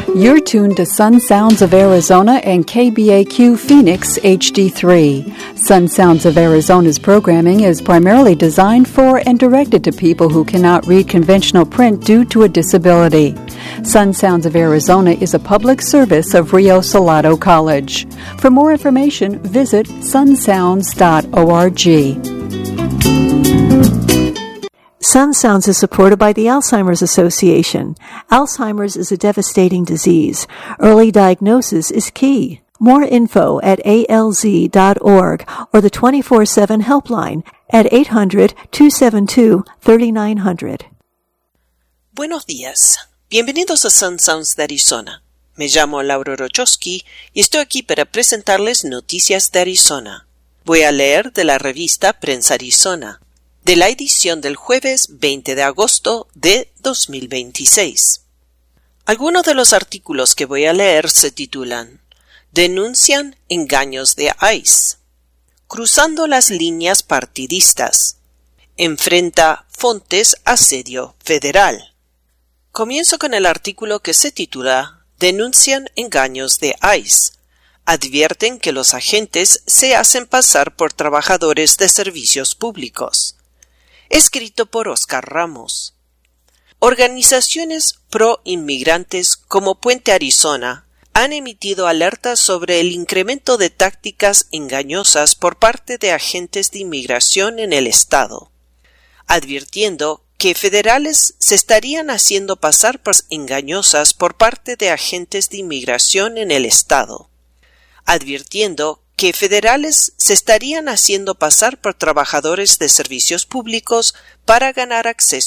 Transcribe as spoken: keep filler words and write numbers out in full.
You're tuned to Sun Sounds of Arizona and K B A Q Phoenix H D three. Sun Sounds of Arizona's programming is primarily designed for and directed to people who cannot read conventional print due to a disability. Sun Sounds of Arizona is a public service of Rio Salado College. For more information, visit sun sounds dot org. Sun Sounds is supported by the Alzheimer's Association. Alzheimer's is a devastating disease. Early diagnosis is key. More info at A L Z dot org or the twenty-four seven helpline at eight hundred, two seven two, three nine zero zero. Buenos días. Bienvenidos a Sun Sounds de Arizona. Me llamo Laura Rochowski y estoy aquí para presentarles noticias de Arizona. Voy a leer de la revista Prensa Arizona, de la edición del jueves veinte de agosto de dos mil veintiséis. Algunos de los artículos que voy a leer se titulan Denuncian engaños de ICE, Cruzando las líneas partidistas, Enfrenta Fontes asedio federal. Comienzo con el artículo que se titula Denuncian engaños de ICE. Advierten que los agentes se hacen pasar por trabajadores de servicios públicos. Escrito por Oscar Ramos. Organizaciones pro-inmigrantes como Puente Arizona han emitido alertas sobre el incremento de tácticas engañosas por parte de agentes de inmigración en el estado, advirtiendo que federales se estarían haciendo pasar por engañosas por parte de agentes de inmigración en el estado, advirtiendo que federales se estarían haciendo pasar por trabajadores de servicios públicos para ganar acceso